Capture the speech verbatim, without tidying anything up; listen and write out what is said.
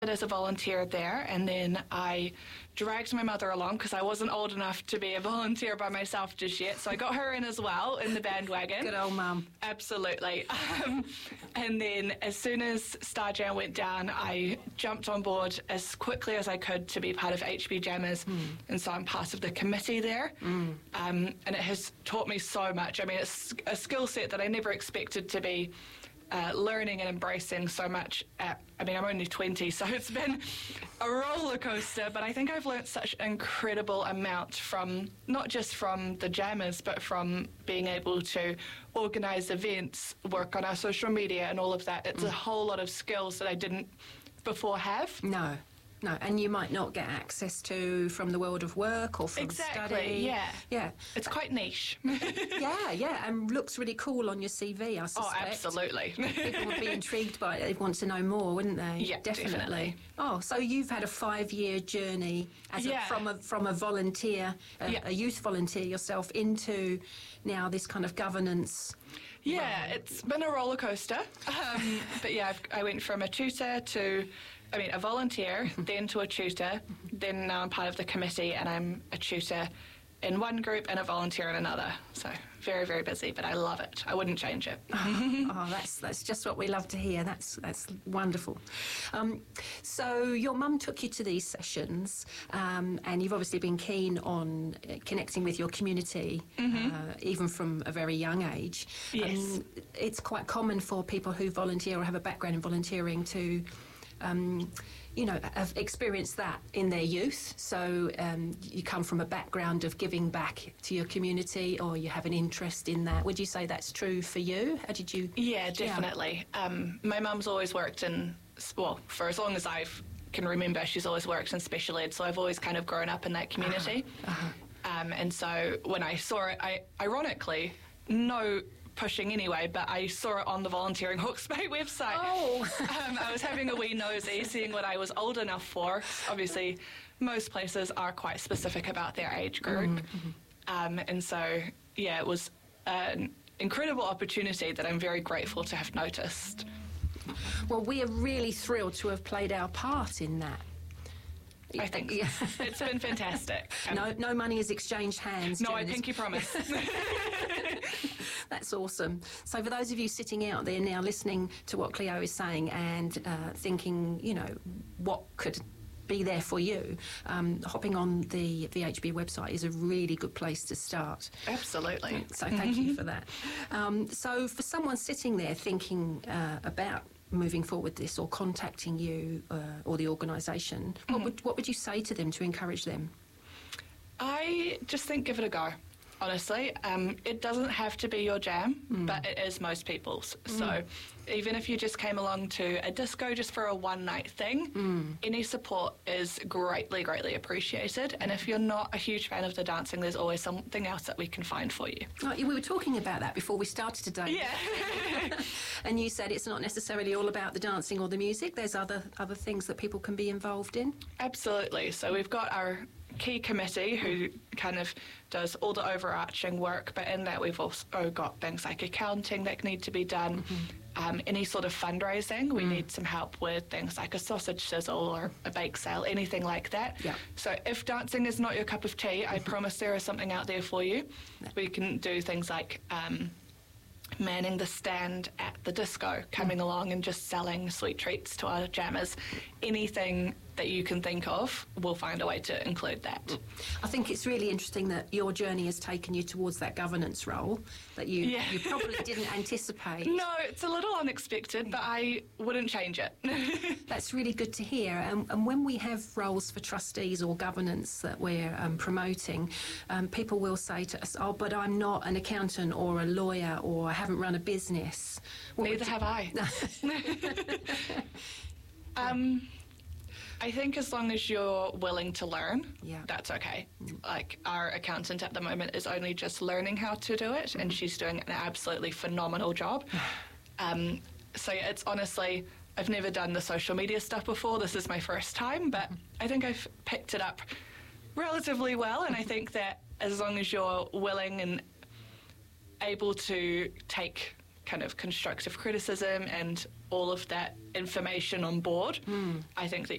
as a volunteer there, and then I dragged my mother along because I wasn't old enough to be a volunteer by myself just yet, so I got her in as well in the bandwagon. Good old mum. Absolutely. Um, and then as soon as Starjam went down, I jumped on board as quickly as I could to be part of H B Jammers, mm. and so I'm part of the committee there, mm. um, and it has taught me so much. I mean, it's a skill set that I never expected to be Uh, learning and embracing so much at, I mean, I'm only twenty, so it's been a roller coaster, but I think I've learnt such an incredible amount from, not just from the Jammers, but from being able to organise events, work on our social media and all of that. It's mm. a whole lot of skills that I didn't before have. No. No, and you might not get access to from the world of work or from exactly, study. Yeah, yeah. It's quite niche. yeah, yeah, and looks really cool on your C V, I suspect. Oh, absolutely. People would be intrigued by it. They'd want to know more, wouldn't they? Yeah, definitely. definitely. Oh, so you've had a five-year journey as yeah. a, from a from a volunteer, a, yeah. a youth volunteer yourself, into now this kind of governance. Yeah, role. It's been a roller coaster. Um, but yeah, I've, I went from a tutor to, I mean, a volunteer, then to a tutor, then now I'm part of the committee and I'm a tutor in one group and a volunteer in another. So very, very busy, but I love it. I wouldn't change it. oh, oh, that's that's just what we love to hear. That's that's wonderful. Um, so your mum took you to these sessions, um, and you've obviously been keen on uh, connecting with your community, mm-hmm. uh, even from a very young age. Yes. Um, it's quite common for people who volunteer or have a background in volunteering to Um, you know, have experienced that in their youth. So um, you come from a background of giving back to your community, or you have an interest in that. Would you say that's true for you? How did you? Yeah, definitely. Yeah. Um, my mum's always worked in, well, for as long as I can remember, she's always worked in special ed. So I've always kind of grown up in that community. Uh-huh. Uh-huh. Um, and so when I saw it, I ironically, no pushing anyway, but I saw it on the Volunteering Hawke's Bay website. Oh. um, I was having a wee nosy, seeing what I was old enough for. Obviously, most places are quite specific about their age group. Mm-hmm. Um, and so, yeah, it was an incredible opportunity that I'm very grateful to have noticed. Well, we are really thrilled to have played our part in that. I think yeah. It's been fantastic. Um, no, no money has exchanged hands. No, I pinky promise. That's awesome. So for those of you sitting out there now listening to what Cleo is saying and uh, thinking, you know, what could be there for you, um, hopping on the V H B website is a really good place to start. Absolutely. So thank you for that. Um, so for someone sitting there thinking uh, about moving forward with this or contacting you uh, or the organisation, mm-hmm. what would what would you say to them to encourage them? I just think give it a go. Honestly, um, it doesn't have to be your jam, mm. but it is most people's. Mm. So even if you just came along to a disco just for a one-night thing, mm. any support is greatly, greatly appreciated. And if you're not a huge fan of the dancing, there's always something else that we can find for you. Oh, we were talking about that before we started today. Yeah. And you said it's not necessarily all about the dancing or the music. There's other, other things that people can be involved in. Absolutely. So we've got our key committee who kind of does all the overarching work, but in that we've also got things like accounting that need to be done, mm-hmm. um, any sort of fundraising. We mm. need some help with things like a sausage sizzle or a bake sale, anything like that. Yeah. So if dancing is not your cup of tea, I promise there is something out there for you. Yeah. We can do things like um, manning the stand at the disco, coming mm. along and just selling sweet treats to our jammers. Anything that you can think of, we'll find a way to include that. I think it's really interesting that your journey has taken you towards that governance role that you yeah. you probably didn't anticipate. No, it's a little unexpected, but I wouldn't change it. That's really good to hear. And, and when we have roles for trustees or governance that we're um, promoting, um, people will say to us, oh, but I'm not an accountant or a lawyer or I haven't run a business. What Neither have I. um... I think as long as you're willing to learn, yeah. that's okay. Mm. Like, our accountant at the moment is only just learning how to do it, mm. and she's doing an absolutely phenomenal job. um, so yeah, it's honestly, I've never done the social media stuff before. This is my first time, but mm. I think I've picked it up relatively well, and I think that as long as you're willing and able to take kind of constructive criticism and all of that information on board, mm. I think that